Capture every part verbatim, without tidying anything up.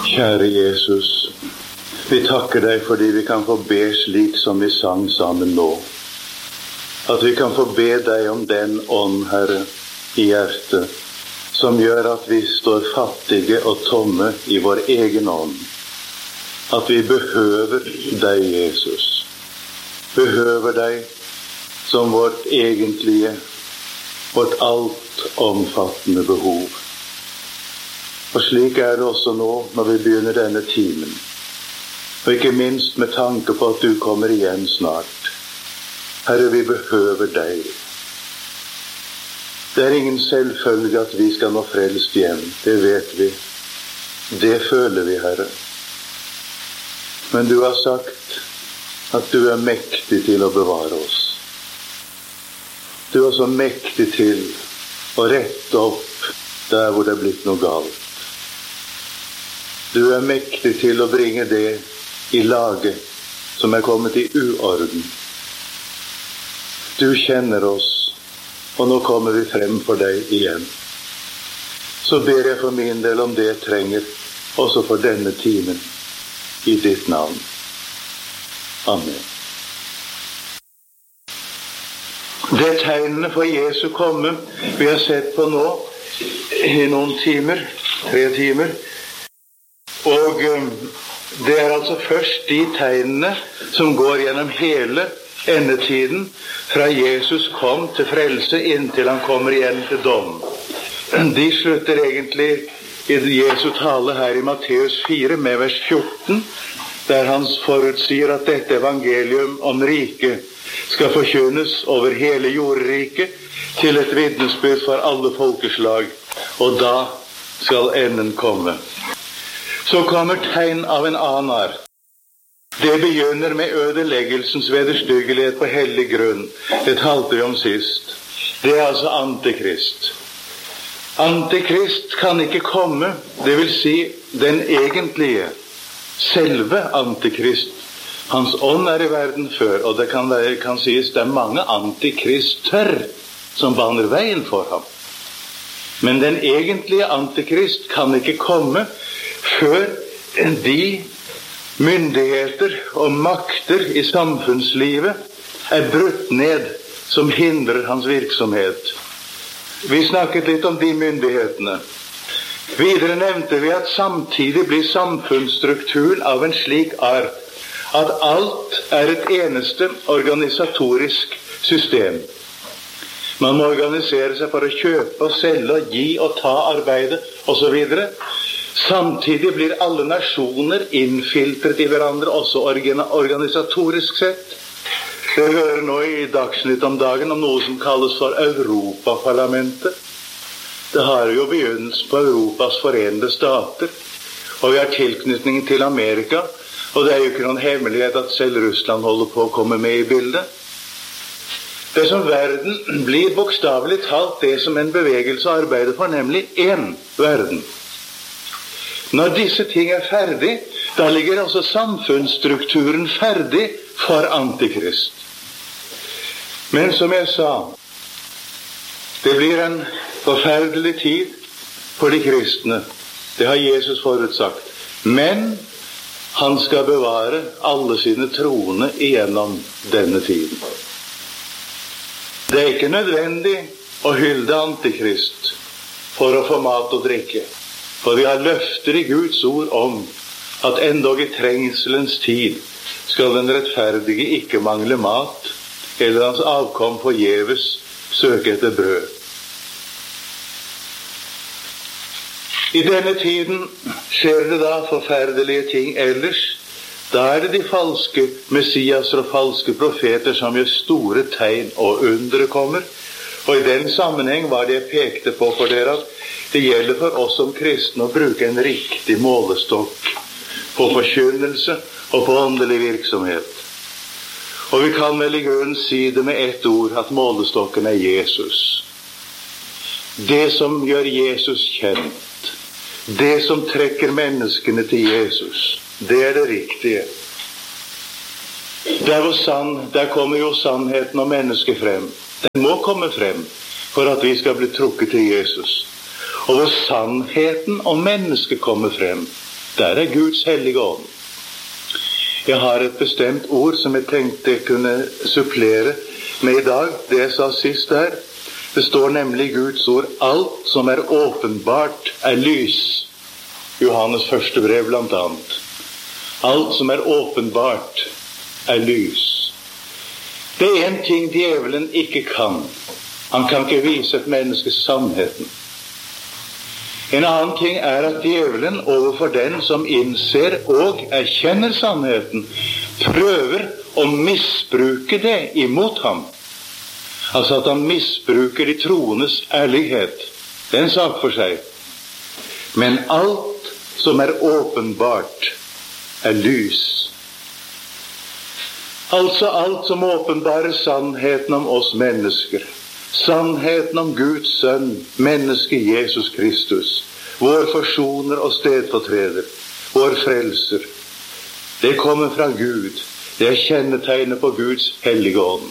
Kjære Jesus, vi takker deg fordi vi kan få be slik som vi sang sammen nå. At vi kan få be deg om den ånd, Herre, i hjertet, som gjør at vi står fattige og tomme i vår egen ånd. At vi behøver deg, Jesus. Behøver deg som vårt egentlige, vårt alt omfattende behov. Og slik er det også nå når vi begynner denne timen. Og ikke minst med tanke på at du kommer igjen snart. Herre, vi behøver deg. Det er ingen selvfølge at vi skal nå frelst hjem. Det vet vi. Det føler vi, Herre. Men du har sagt at du er mektig til å bevare oss. Du er så mektig til å rette opp der hvor det er blitt noe galt. Du er mektig til å bringe det i lage som er kommet i uorden. Du kjenner oss, og nå kommer vi frem for deg igjen. Så ber jeg for min del om det jeg trenger, også for denne timen, i ditt navn. Amen. Det tegnene for Jesu komme vi har sett på nå i noen timer, tre timer, og det er altså først de tegnene som går gjennom hele endetiden, fra Jesus kom til frelse inntil han kommer igjen til dom. De slutter egentlig i Jesu tale her i Matteus fire med vers fjorten, der han forutsier at dette evangelium om riket skal forkynnes over hele jordriket til et vitnesbyrd for alle folkeslag, og da skal enden komme. Så kommer tegn av en annen art. Det begynner med ødeleggelsens vederstyggelighet på hellig grunn. Det talte vi om sist. Det er altså Antikrist. Antikrist kan ikke komme, det vil si den egentlige, selve Antikrist. Hans ånd er i verden før, og det kan, være, kan sies det er mange antikrister som baner veien for ham. Men den egentlige Antikrist kan ikke komme før de myndigheter og makter i samfunnslivet er brutt ned som hindrer hans virksomhet. Vi snakket litt om de myndighetene. Videre nevnte vi at samtidig blir samfunnsstrukturen av en slik art at alt er et eneste organisatorisk system. Man må organisere seg for å kjøpe og selge og gi og ta arbeidet og så videre. Samtidig blir alle nasjoner innfiltret i hverandre, også organisatorisk sett. Det hører nå i Dagsnytt om dagen om noe som kalles for Europaparlamentet. Det har jo begynnelsen på Europas forenede stater, og vi har tilknytning til Amerika, og det er jo ikke noen hemmelighet at selv Russland holder på å komme med i bildet. Det som verden blir bokstavelig talt det som en bevegelse arbeider for, nemlig én verden. Når disse ting er ferdig, da ligger altså samfunnsstrukturen ferdig for Antikrist. Men som jeg sa, det blir en forferdelig tid for de kristne. Det har Jesus forutsagt. Men han skal bevare alle sine troende igjennom denne tiden. Det er ikke nødvendig å hylde Antikrist for å få mat og drikke. For vi har løfter i Guds ord om at endog i trengselens tid skal den rettferdige ikke mangle mat, eller hans avkom forgjeves søke etter brød. I denne tiden skjer det da forferdelige ting ellers. Da er det de falske messiaser og falske profeter som gjør store tegn og undre kommer. Og i den sammenheng var det jeg pekte på for dere at det gjelder for oss som kristne å bruke en riktig målestokk på forkynnelse og på åndelig virksomhet. Og vi kan vel i grunnen si det med ett ord, at målestokken er Jesus. Det som gjør Jesus kjent, det som trekker menneskene til Jesus, det er det riktige. Der, hvor sann, der kommer jo sannheten om mennesket frem. Den må komme frem for at vi skal bli trukket til Jesus. Og hvor sannheten om mennesket kommer frem, Der er Guds hellige ånd. Jeg har et bestemt ord som jeg tenkte jeg kunne supplere med i dag. Det jeg sa sist der, det står nemlig i Guds ord: alt som er åpenbart er lys. Johannes første brev blant annet. Alt som er åpenbart er lys. Det er en ting djevelen ikke kan. Han kan ikke vise et menneske sannheten. En annen ting er at djevelen overfor den som innser og erkjenner sannheten, prøver å misbruke det imot ham. Altså at han misbruker de troendes ærlighet. Det er en sak for seg. Men alt som er åpenbart er lys. Altså alt som åpenbarer sannheten om oss mennesker. Sannheten om Guds sønn, mennesket Jesus Kristus, vår forsoner og stedfortreder, vår frelser. Det kommer fra Gud. Det er kjennetegnet på Guds hellige ånd.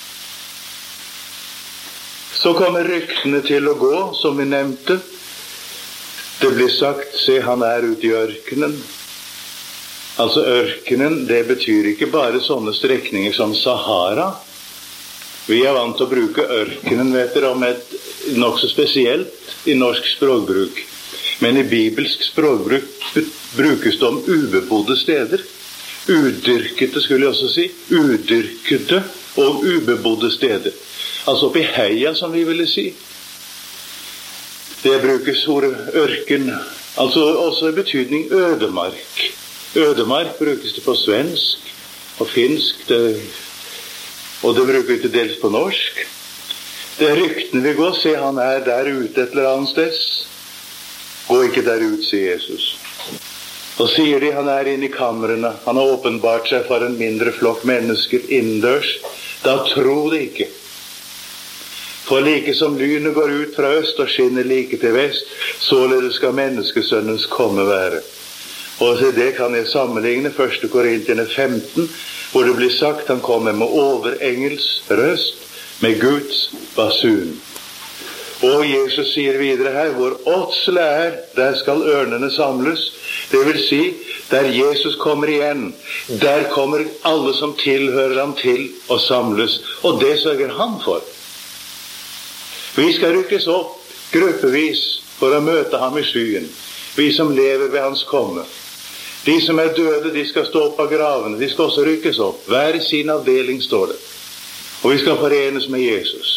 Så kommer ryktene til å gå, som vi nevnte. Det blir sagt: se, han er ute i ørkenen. Altså ørkenen, det betyr ikke bare sånne strekninger som Sahara. Vi er vant til å bruke ørkenen, vet dere, om et nok så spesielt i norsk språkbruk. Men i bibelsk språkbruk brukes det om ubebodde steder. Udyrkete, skulle jeg også si. Udyrkete og ubebodde steder. Altså oppi heia, som vi ville si. Det brukes ordet ørken, altså også i betydning ødemark. Ødemark brukes det på svensk og finsk, det, og det bruker vi til dels på norsk. Det er ryktene vi går, se, han er der ute et eller annet sted. Gå ikke der ut, sier Jesus. Og sier de, han er inne i kamrene, han har åpenbart seg for en mindre flokk mennesker innendørs. Da tro det ikke. For like som lynet går ut fra øst og skinner like til vest, således skal menneskesønnens komme være. Og til det kan jeg sammenligne første Korinterne femten, hvor det blir sagt han kommer med overengels røst, med Guds basun. Og Jesus sier videre her, hvor åtsle er, der skal ørnene samles. Det vil si, der Jesus kommer igjen, der kommer alle som tilhører ham til å samles. Og det sørger han for. Vi skal rykkes opp gruppevis for å møte ham i skyen, vi som lever ved hans komme. De som er døde, de skal stå opp av gravene, de skal også rykkes opp. Hver i sin avdeling står det. Og vi skal forenes med Jesus.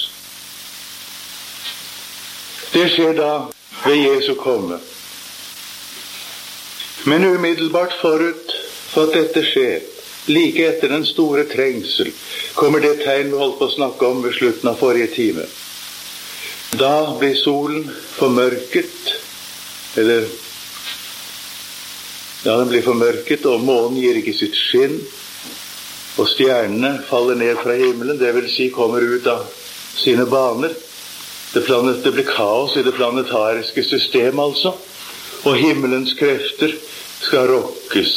Det skjer da ved Jesu komme. Men umiddelbart forut for at dette skjer, like etter den store trengsel, kommer det tegn vi holdt på å snakke om ved slutten av forrige time. Da blir solen formørket, eller ja, den blir formørket, og månen gir ikke sitt skinn, og stjernene faller ned fra himmelen, det vil si kommer ut av sine baner. Det, planet, det blir kaos i det planetariske system, altså, og himmelens krefter skal rokkes.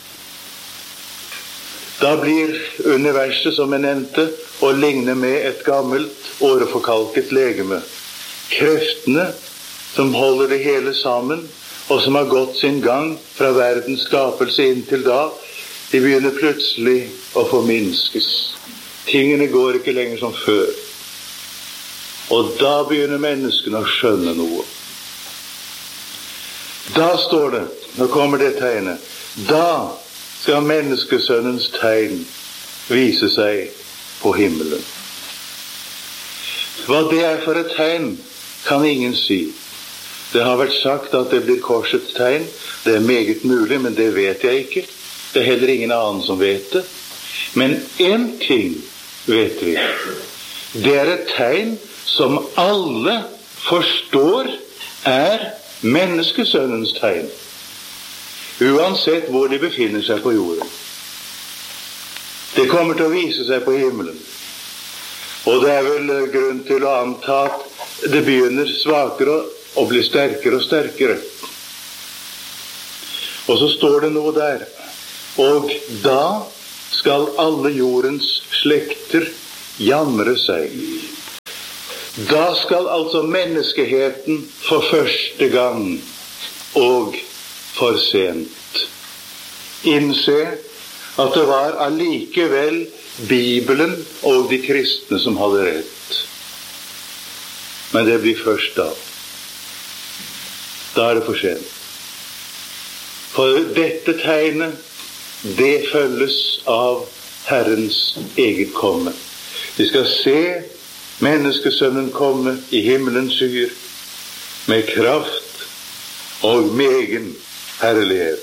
Da blir universet, som jeg nevnte, å ligne med et gammelt, åreforkalket legeme. Kreftene som holder det hele sammen, og som har gått sin gang fra verdens skapelse inntil da, de begynner plutselig å forminskes. Tingene går ikke lenger som før. Og da begynner menneskene å skjønne noe. Da står det, nå kommer det tegnet, da skal menneskesønnens tegn vise seg på himmelen. Hva det er for et tegn, kan ingen si. Det har vært sagt at det blir korsets tegn. Det er meget mulig, men det vet jeg ikke. Det er heller ingen annen som vet det. Men en ting vet vi. Det er et tegn som alle forstår er menneskesønnens tegn. Uansett hvor de befinner seg på jorden. Det kommer til å vise seg på himmelen. Og det er vel grunn til å anta at det begynner svakere og blir sterkere og sterkere. Og så står det noe der. Og da skal alle jordens slekter jamre seg. Da skal altså menneskeheten for første gang og for sent. Innse at det var allikevel Bibelen og de kristne som hadde rett. Men det blir først da. Da er det for sent. For dette tegnet, det følges av Herrens eget komme. Vi skal se menneskesønnen komme i himmelens skyer med kraft og med egen herlighet.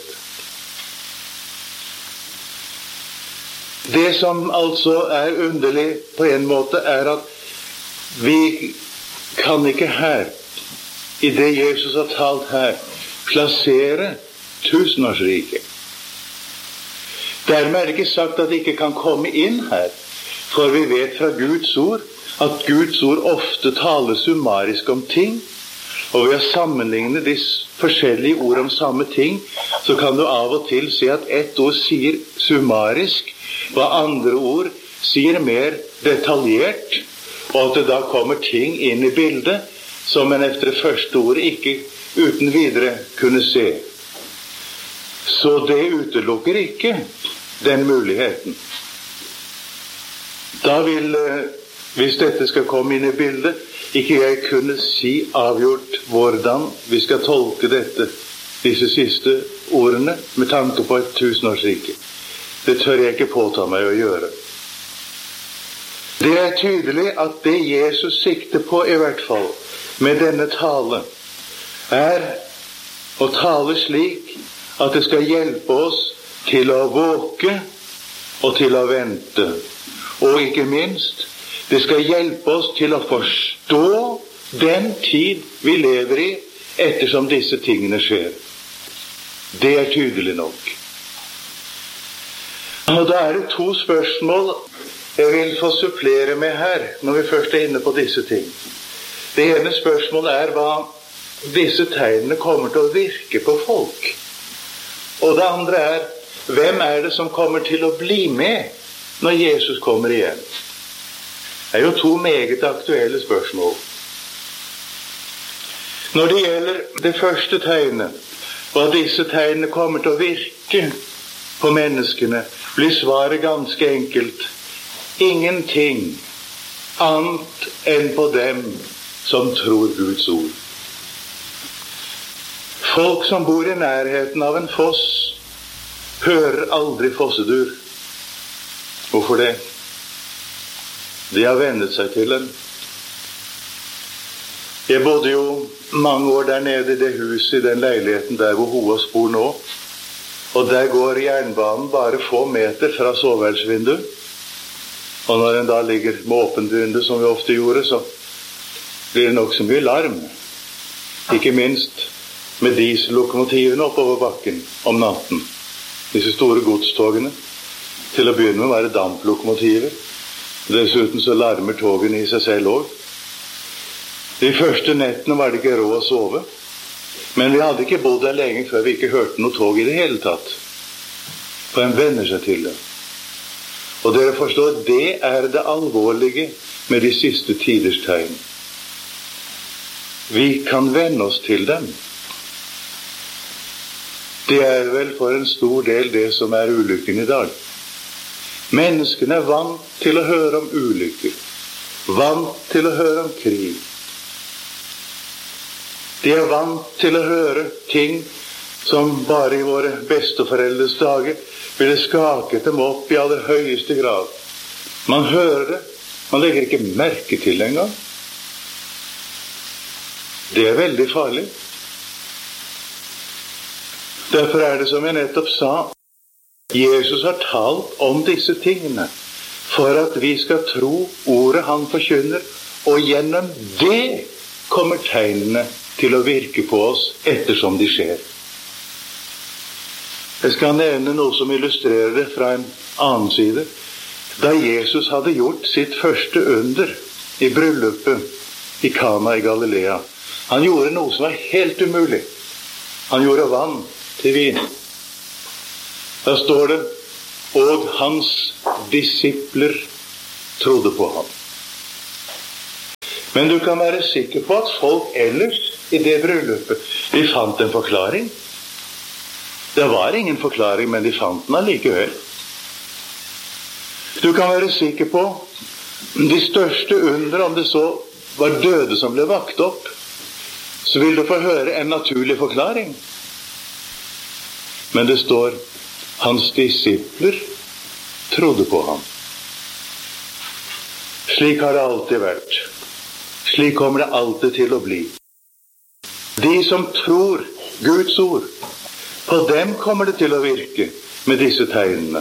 Det som altså er underlig på en måte, er at vi kan ikke her, i det Jesus har talt her, plassere tusenårsriket. Dermed er det ikke sagt at det ikke kan komme inn her, for vi vet fra Guds ord at Guds ord ofte taler summarisk om ting, og ved å sammenligne de forskjellige ord om samme ting, så kan du av og til se at ett ord sier summarisk, hva andre ord sier mer detaljert, og at det da kommer ting inn i bildet som en efter det første ordet ikke uten videre kunne se. Så det utelukker ikke den muligheten. Da vil, hvis dette skal komme inn i bildet, ikke jeg kunne si avgjort hvordan vi skal tolke dette, disse siste ordene, med tanke på et tusenårsrike. Det tør jeg ikke påta meg å gjøre. Det er tydelig at det Jesus sikter på, i hvert fall med denne tale, er å tale slik at det skal hjelpe oss til å våke og til å vente. Og ikke minst, det skal hjelpe oss til å forstå den tid vi lever i, ettersom disse tingene skjer. Det er tydelig nok. Og da er det to spørsmål jeg vil få supplere med her, når vi først er inne på disse ting. Det ene spørsmålet er hva disse tegnene kommer til å virke på folk. Og det andre er, hvem er det som kommer til å bli med når Jesus kommer igjen? Det er jo to meget aktuelle spørsmål. Når det gjelder det første tegnet, hva disse tegnene kommer til å virke på menneskene, blir svaret ganske enkelt: ingenting annet enn på dem som tror Guds ord. Folk som bor i nærheten av en foss, hører aldri fossedur. Hvorfor det? De har vennet seg til den. Jeg bodde jo mange år der nede i det huset, i den leiligheten der hvor Hoas bor nå. Og der går jernbanen bare få meter fra soveværelsesvinduet. Og når en da ligger med åpent vindu, som vi ofte gjorde, så blir det nok så mye larm. Ikke minst med diesellokomotivene oppover bakken om natten. Disse store godstogene. Til å begynne med var det damplokomotiver. Dessuten så larmer togene i seg selv også. De første nettene var det ikke råd å sove. Men vi hadde ikke bodd der lenge før vi ikke hørte noe tog i det hele tatt. For en venner seg til det. Og dere forstår, det er det alvorlige med de siste tiders tegn. Vi kan venne oss til dem. Det er vel for en stor del det som er ulykken i dag. Menneskene er vant til å høre om ulykker. Vant til å høre om krig. De er vant til å høre ting som bare i våre besteforeldres dager ville skaket dem opp i aller høyeste grad. Man hører det, man legger ikke merke til det engang. Det er veldig farlig. Derfor er det som jeg nettopp sa, Jesus har talt om disse tingene for at vi skal tro ordet han forkynner, og gjennom det kommer tegnene til å virke på oss ettersom de skjer. Jeg skal nevne noe som illustrerer det fra en annen side. Da Jesus hadde gjort sitt første under i bryllupet i Kana i Galilea, han gjorde noe som var helt umulig. Han gjorde vann til vin. Da står det, og hans disipler trodde på ham. Men du kan være sikker på at folk ellers i det bryllupet, de fant en forklaring. Det var ingen forklaring, men de fant den allikevel. Du kan være sikker på de største under, om det så var døde som ble vakt opp, så vil du få høre en naturlig forklaring. Men det står, hans disipler trodde på ham. Slik har det alltid vært. Slik kommer det alltid til å bli. De som tror Guds ord, på dem kommer det til å virke med disse tegnene.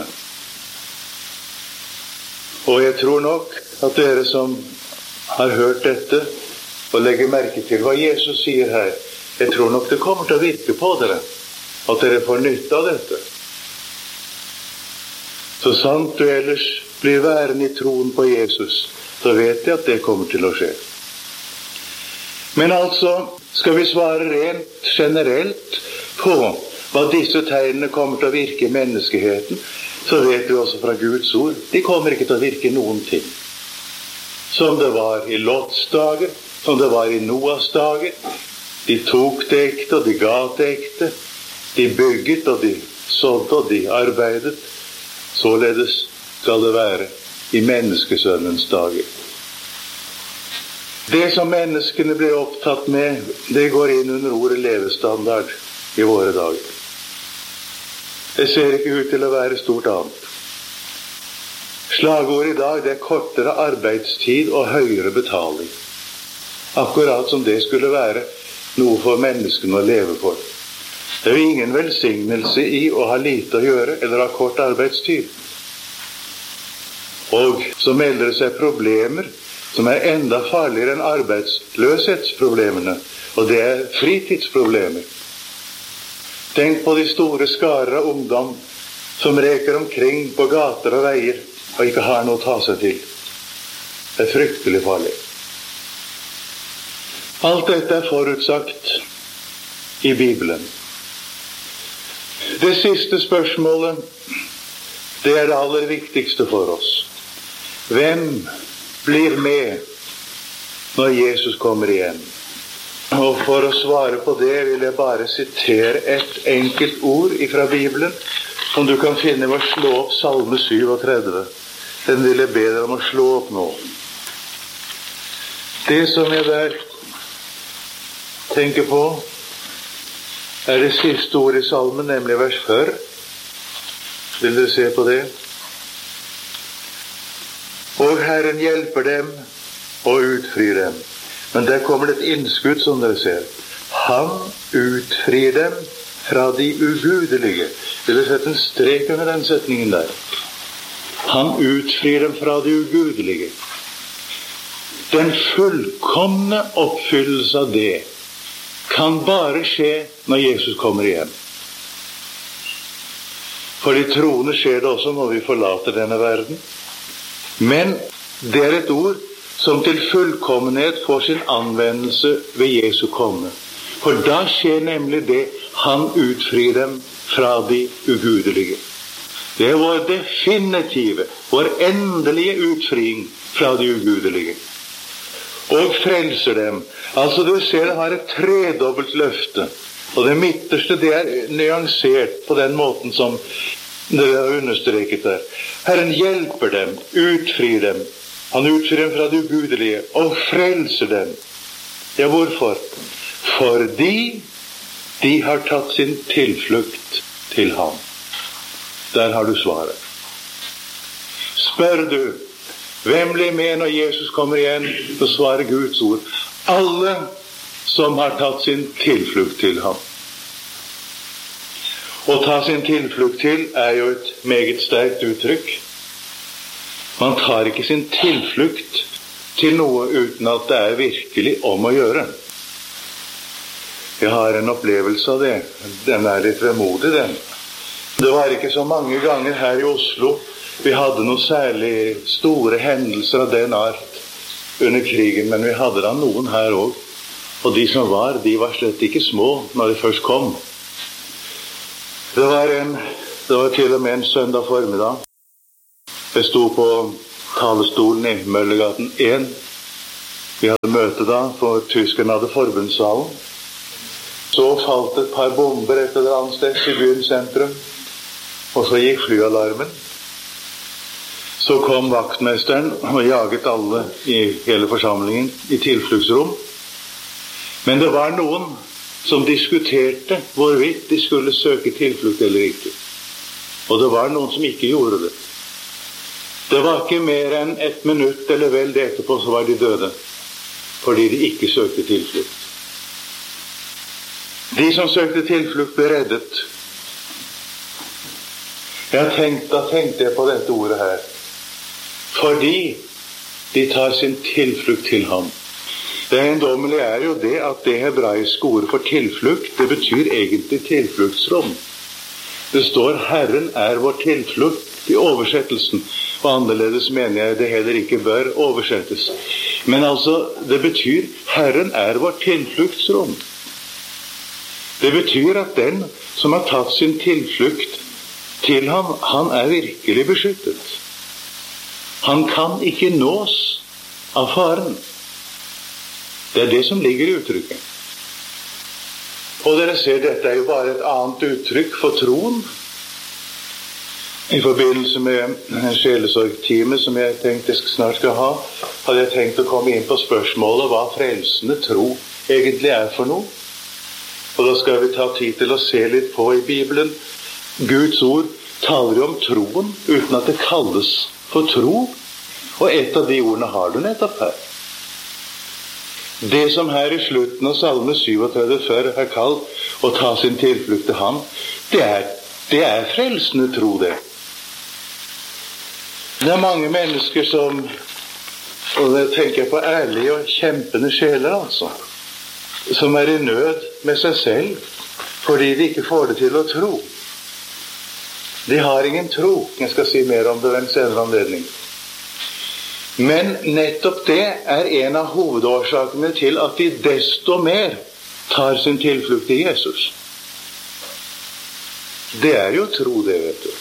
Og jeg tror nok at dere som har hørt dette, og legger merke til hva Jesus sier her, jeg tror nok det kommer til å virke på dere, at dere får nytte av dette. Så sant du ellers blir værende i troen på Jesus, så vet jeg at det kommer til å skje. Men altså, skal vi svare rent generelt på hva disse tegnene kommer til å virke i menneskeheten, så vet vi også fra Guds ord, de kommer ikke til å virke noen ting. Som det var i Lots dager, som det var i Noas dager. De tok det ekte, og de ga det ekte. De bygget, og de sådde, og de arbeidet. Således skal det være i menneskesønnens dager. Det som menneskene blir opptatt med, det går inn under ordet levestandard i våre dager. Det ser ikke ut til å være stort annet. Slagordet i dag, det er kortere arbeidstid og høyere betaling. Akkurat som det skulle være noe for menneskene å leve for. Det er jo ingen velsignelse i å ha lite å gjøre eller ha kort arbeidstid. Og så melder det seg problemer som er enda farligere enn arbeidsløshetsproblemene, og det er fritidsproblemer. Tenk på de store skarer av ungdom som reker omkring på gater og veier og ikke har noe å ta seg til. Det er fryktelig farlig. Alt dette er forutsagt i Bibelen. Det siste spørsmålet, det er det aller viktigste for oss. Hvem blir med når Jesus kommer igjen? Og for å svare på det vil jeg bare sitere et enkelt ord fra Bibelen, som du kan finne ved å slå opp Salme syvogtredve. Den vil jeg be dere om å slå opp nå. Det som jeg der tenker på, er det siste ordet i salmen, nemlig vers fire. Vil dere se på det? Og Herren hjelper dem og utfrir dem. Men der kommer det et innskudd, som dere ser. Han utfrir dem fra de ugudelige. Vil dere sette en strek under den setningen der? Han utfrir dem fra de ugudelige. Den fullkomne oppfyllelse av det kan bare skje når Jesus kommer igjen. For de troende skjer det også når vi forlater denne verden. Men det er et ord som til fullkommenhet får sin anvendelse ved Jesu komme. For da skjer nemlig det, han utfrir dem fra de ugudelige. Det er vår definitive, vår endelige utfring fra de ugudelige. Og frelser dem. Altså du ser, det har et tredobbelt løfte. Og det midterste, det er nyansert på den måten som det er understreket der. Herren hjelper dem, utfrir dem. Han utfrir dem fra de ugudelige og frelser dem. Ja, hvorfor? Fordi de har tatt sin tilflukt til ham. Der har du svaret. Spør du, hvem blir med når Jesus kommer igjen? Så svarer Guds ord. Alle som har tatt sin tilflukt til ham. Å ta sin tilflukt til er jo et meget sterkt uttrykk. Man tar ikke sin tilflukt til noe uten at det er virkelig om å gjøre. Jeg har en opplevelse av det. Den er litt vemodig, den. Det var ikke så mange ganger her i Oslo vi hadde noen særlig store hendelser av den art under krigen, men vi hadde da noen her også. Og de som var, de var slett ikke små når de først kom. Det var, en, det var til og med en søndag formiddag. Jeg sto på talestolen i Møllergaten én. Vi hadde møte da, for tyskerne hadde forbundssalen. Så falt et par bomber et eller annet sted i byens sentrum, og så gikk flyalarmen. Så kom vaktmesteren og jaget alle i hele forsamlingen i tilfluktsrom. Men det var noen som diskuterte hvorvidt de skulle søke tilflukt eller ikke. Og det var noen som ikke gjorde det. Det var ikke mer enn et minutt eller vel det etterpå så var de døde, fordi de ikke søkte tilflukt. De som søkte tilflukt ble reddet. Jeg tenkte, da tenkte jeg på dette ordet her. Fordi de tar sin tilflukt til ham. Det eiendommelige er jo det at det hebraiske ordet for tilflukt, det betyr egentlig tilfluktsrom. Det står 'Herren er vår tilflukt' i oversettelsen, og annerledes mener jeg det heller ikke bør oversettes. Men altså, det betyr 'Herren er vår tilfluktsrom'. Det betyr at den som har tatt sin tilflukt til ham, han er virkelig beskyttet. Han kan ikke nås av faren. Det er det som ligger i uttrykket. Og dere ser, dette er jo bare et annet uttrykk for troen. I forbindelse med en sjelesorgtime som jeg tenkte jeg snart skal ha, hadde jeg tenkt å komme inn på spørsmålet hva frelsende tro egentlig er for noe. Og da skal vi ta tid til å se litt på i Bibelen. Guds ord taler jo om troen uten at det kalles for tro. Og et av de ordene har du nettopp her. Det som her i slutten av Salme syvogtredve før er kalt å ta sin tilflukt til ham, det er, det er frelsende tro, det. Det er mange mennesker som, og det tenker jeg på ærlige og kjempende sjeler altså, som er i nød med seg selv fordi de ikke får det til å tro. De har ingen tro. Jeg skal si mer om det ved en senere anledning. Men nettopp det er en av hovedårsakene til at de desto mer tar sin tilflukt til Jesus. Det er jo tro, det, vet du.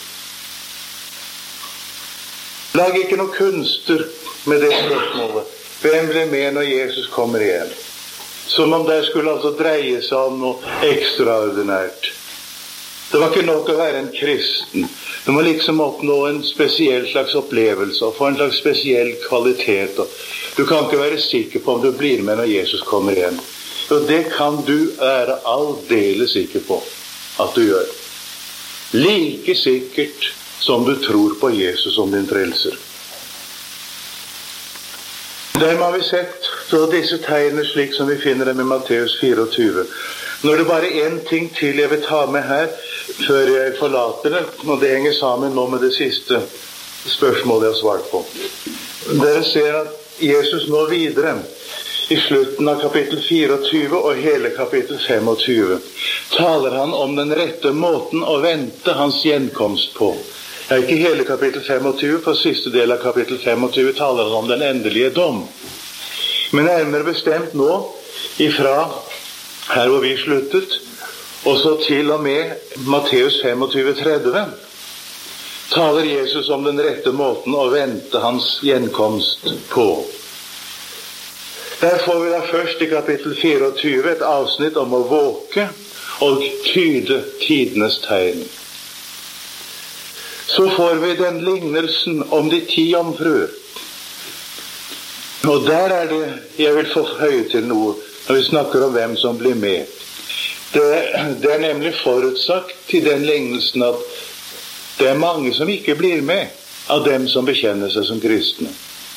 Lag ikke noe kunster med det spørsmålet. Hvem blir med når Jesus kommer igjen? Som om det skulle altså dreie seg om noe ekstraordinært. Det var ikke nok å være en kristen. Du må liksom oppnå en spesiell slags opplevelse og få en slags spesiell kvalitet. Du kan ikke være sikker på om du blir med når Jesus kommer igjen. Og det kan du være aldeles sikker på at du gjør. Like sikkert som du tror på Jesus som din frelser. Dermed har vi sett så disse tegnene slik som vi finner dem i Matteus fireogtyve. Nå er det bare en ting til jeg vil ta med her før jeg forlater det, og det henger sammen nå med det siste spørsmålet jeg har svart på. Dere ser at Jesus nå videre i slutten av kapittel fireogtyve og hele kapittel femogtyve taler han om den rette måten å vente hans gjenkomst på. Det er ikke hele kapittel femogtyve, for siste del av kapittel femogtyve taler han om den endelige dom. Men nærmere bestemt nå, ifra her hvor vi sluttet, og så til og med Matteus femogtyve tretti, taler Jesus om den rette måten å vente hans gjenkomst på. Der får vi da først i kapittel fireogtyve et avsnitt om å våke og tyde tidenes tegn. Så får vi den lignelsen om de ti jomfruer. Og der er det jeg vil få høye til noe når vi snakker om hvem som blir med. Det, det er nemlig forutsagt i den lignelsen at det er mange som ikke blir med av dem som bekjenner seg som kristne.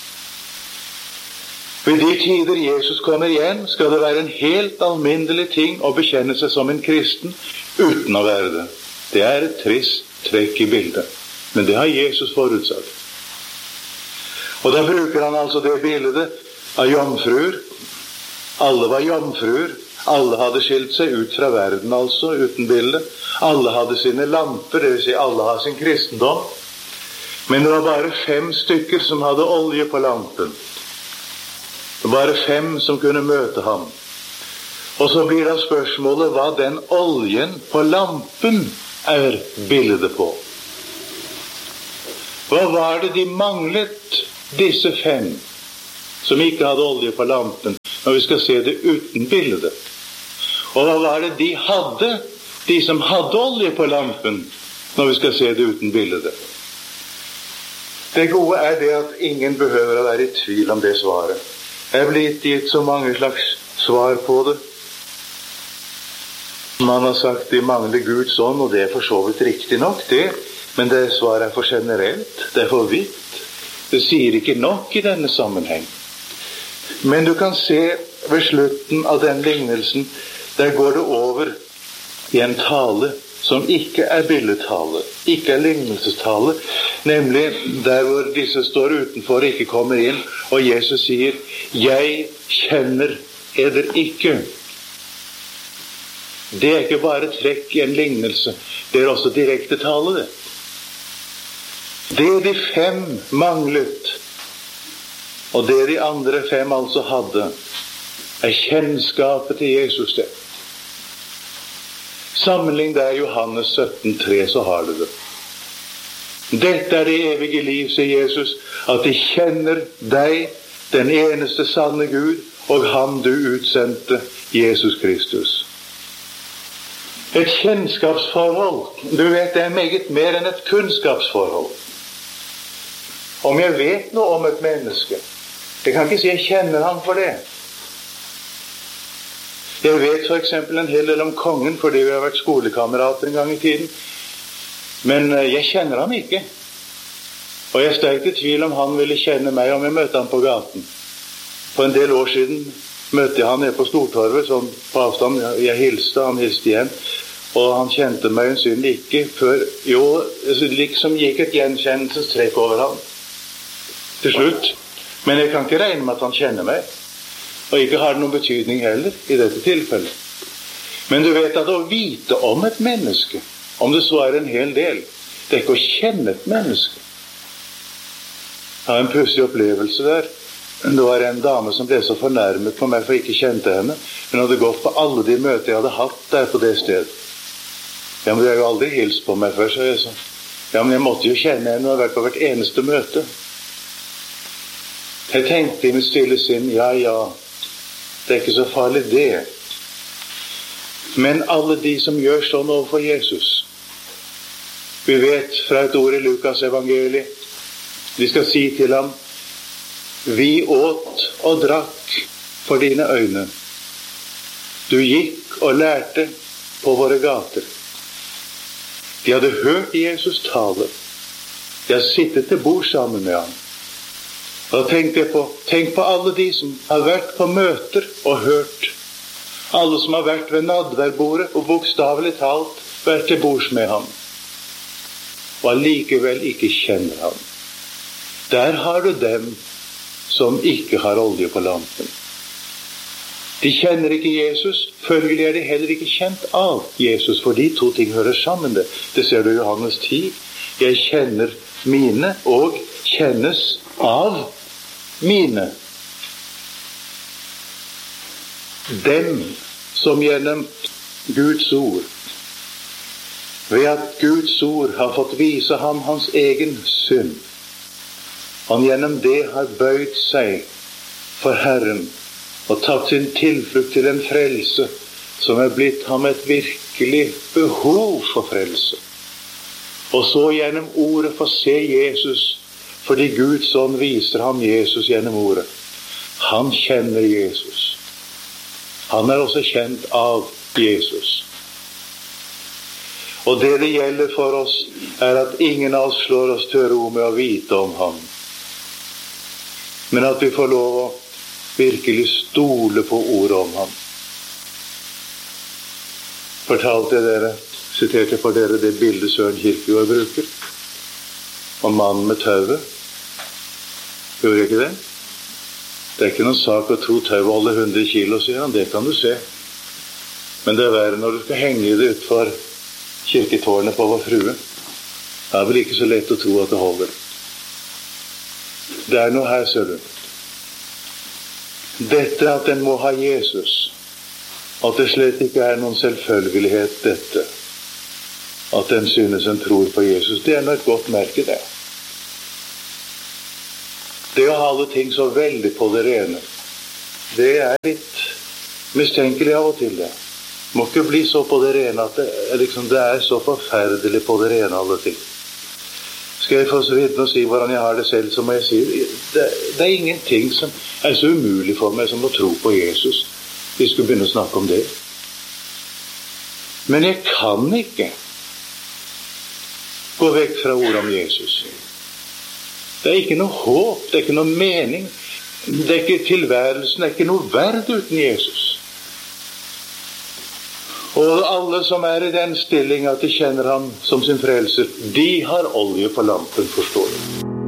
Ved de tider Jesus kommer igjen, skal det være en helt alminnelig ting å bekjenne seg som en kristen uten å være det. Det er et trist trekk i bildet, men det har Jesus forutsatt. Og da bruker han altså det bildet av jomfruer. Alle var jomfruer. Alle hadde skilt seg ut fra verden, altså, uten bilde. Alle hadde sine lamper, det vil si alle har sin kristendom. Men det var bare fem stykker som hadde olje på lampen. Det var bare fem som kunne møte ham. Og så blir da spørsmålet hva den oljen på lampen er bildet på. Hva var det de manglet, disse fem, som ikke hadde olje på lampen, når vi skal se det uten bildet? Og hva var det de hadde, de som hadde olje på lampen, når vi skal se det uten bildet? Det gode er det at ingen behøver å være i tvil om det svaret. Jeg er blitt gitt så mange slags svar på det. Man har sagt de mangler Guds ånd, og det er for så vidt riktig nok det, men det svaret er for generelt, det er for vidt. Det sier ikke nok i denne sammenheng. Men du kan se ved slutten av den lignelsen, der går det over i en tale som ikke er billedtale, ikke er lignelsestale, nemlig der hvor disse står utenfor og ikke kommer inn, og Jesus sier, «Jeg kjenner eder ikke». Det er ikke bare trekk i en lignelse, det er også direkte tale det. Det de fem manglet, og det de andre fem altså hadde, er kjennskapet til Jesus det. Sammenlign der Johannes sytten tre, så har du det. Dette er det evige liv, sier Jesus, at de kjenner deg, den eneste sanne Gud, og ham du utsendte, Jesus Kristus. Et kjennskapsforhold, du vet, det er meget mer enn et kunnskapsforhold. Om jeg vet noe om et menneske, jeg kan ikke si jeg kjenner ham for det. Jeg vet for eksempel en hel del om kongen, fordi vi har vært skolekamerater en gang i tiden. Men jeg kjenner ham ikke. Og jeg er sterkt i tvil om han ville kjenne meg om jeg møtte ham på gaten. For en del år siden møtte jeg han nede på Stortorvet, sånn på avstand. Jeg hilste, han hilste igjen. Og han kjente meg øyensynlig ikke før, jo, liksom gikk et gjenkjennelsestrekk over ham. Til slutt. Men jeg kan ikke regne med at han kjenner meg. Og ikke har det noen betydning heller i dette tilfellet. Men du vet at å vite om et menneske, om det så er en hel del, det er ikke å kjenne et menneske. Jeg har en pussig opplevelse der. Det var en dame som ble så fornærmet på meg for jeg ikke kjente henne. Hun hadde gått på alle de møter jeg hadde hatt der på det stedet. Ja, men du har jo aldri hilst på meg før, sa jeg så. Ja, men jeg måtte jo kjenne henne og ha vært på hvert eneste møte. Jeg tenkte i mitt stille sinn, ja, ja, det er ikke så farlig det. Men alle de som gjør sånn overfor Jesus, vi vet fra et ord i Lukas evangeliet, de skal si til ham, vi åt og drakk for dine øyne. Du gikk og lærte på våre gater. De hadde hørt Jesus tale. De hadde sittet til bord sammen med ham. Og da tenkte jeg på, tenk på alle de som har vært på møter og hørt. Alle som har vært ved nadværbordet og bokstavelig talt vært til bords med ham. Og allikevel ikke kjenner ham. Der har du dem som ikke har olje på lampen. De kjenner ikke Jesus, følgelig er de heller ikke kjent av Jesus, for de to ting hører sammen det. Det ser du i Johannes ti. Jeg kjenner mine og kjennes av mine. Dem som gjennom Guds ord, ved at Guds ord har fått vise ham hans egen synd, han gjennom det har bøyd seg for Herren og tatt sin tilflukt til en frelse som er blitt ham et virkelig behov for frelse. Og så gjennom ordet får se Jesus, fordi Guds ånd viser ham Jesus gjennom ordet. Han kjenner Jesus. Han er også kjent av Jesus. Og det det gjelder for oss er at ingen av oss slår oss til ro med å vite om ham. Men at vi får lov å virkelig stole på ordet om ham. Fortalte jeg dere, siterte for dere det bildet Søren Kierkegaard bruker om mannen med tauet. Gjorde jeg ikke det? Det er ikke noen sak å tro tauet holder hundre kilo, sier han. Det kan du se. Men det er verre når du skal henge det utfor kirketårnet på Vår Frue. Det er vel ikke så lett å tro at det holder. Det er noe her, ser du. Dette at en må ha Jesus, at det slett ikke er noen selvfølgelighet dette, at en synes en tror på Jesus, det er noe et godt merke det. Det å ha alle ting så veldig på det rene, det er litt mistenkelig av og til det. Må ikke bli så på det rene at det, liksom, det er så forferdelig på det rene alle ting. Skal jeg få så vidt å si hvordan jeg har det selv, så må jeg si det, det er ingenting som er så umulig for meg som å tro på Jesus. Vi skulle begynne å snakke om det. Men jeg kan ikke gå vekk fra ordet om Jesus. Det er ikke noe håp, det er ikke noe mening, det er ikke tilværelsen, det er ikke noe verd uten Jesus. Og alle som er i den stilling at de kjenner ham som sin frelser, de har olje på lampen, forstår du.